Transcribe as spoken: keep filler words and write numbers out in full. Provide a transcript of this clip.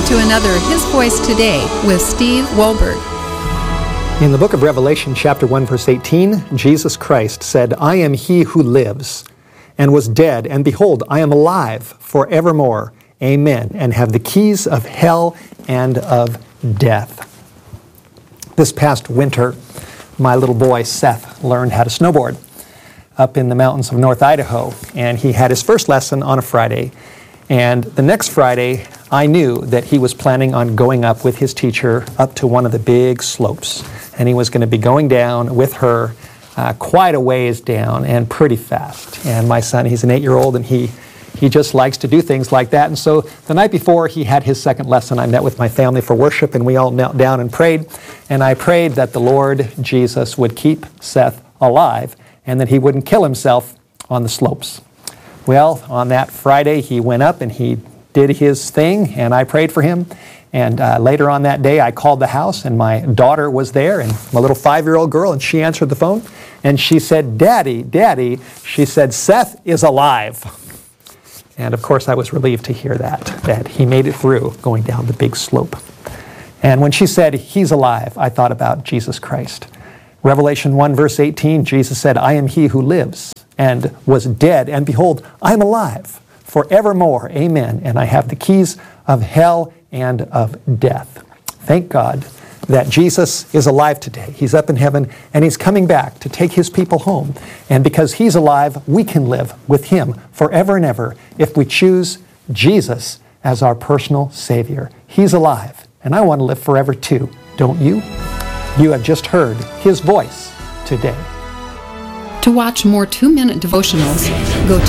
to another His Voice Today with Steve Wohlberg. In the book of Revelation, chapter one, verse eighteen, Jesus Christ said, "I am he who lives and was dead, and behold, I am alive forevermore. Amen. And have the keys of hell and of death." This past winter, my little boy Seth learned how to snowboard up in the mountains of North Idaho, and he had his first lesson on a Friday. And the next Friday, I knew that he was planning on going up with his teacher up to one of the big slopes. And he was going to be going down with her uh, quite a ways down and pretty fast. And my son, he's an eight-year-old, and he, he just likes to do things like that. And so the night before he had his second lesson, I met with my family for worship, and we all knelt down and prayed. And I prayed that the Lord Jesus would keep Seth alive and that he wouldn't kill himself on the slopes. Well, on that Friday, he went up and he did his thing, and I prayed for him. And uh, later on that day, I called the house, and my daughter was there, and my little five-year-old girl, and she answered the phone, and she said, "Daddy, Daddy," she said, "Seth is alive." And of course, I was relieved to hear that, that he made it through going down the big slope. And when she said, "He's alive," I thought about Jesus Christ. Revelation one, verse eighteen, Jesus said, "I am he who lives and was dead, and behold, I am alive forevermore. Amen. And I have the keys of hell and of death." Thank God that Jesus is alive today. He's up in heaven, and He's coming back to take His people home. And because He's alive, we can live with Him forever and ever if we choose Jesus as our personal Savior. He's alive, and I want to live forever too. Don't you? You have just heard His voice today. To watch more two-minute devotionals, go to